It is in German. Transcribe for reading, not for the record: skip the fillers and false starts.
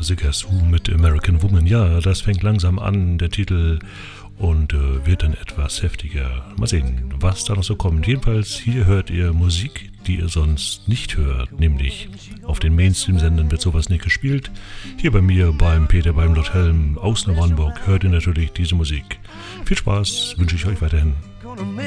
The Guess Who mit American Woman. Ja, das fängt langsam an, der Titel, und wird dann etwas heftiger. Mal sehen, was da noch so kommt. Jedenfalls, hier hört ihr Musik, die ihr sonst nicht hört, nämlich auf den Mainstream-Sendern wird sowas nicht gespielt. Hier bei mir, beim Peter, beim Lord Helm aus Neumannburg, hört ihr natürlich diese Musik. Viel Spaß wünsche ich euch weiterhin.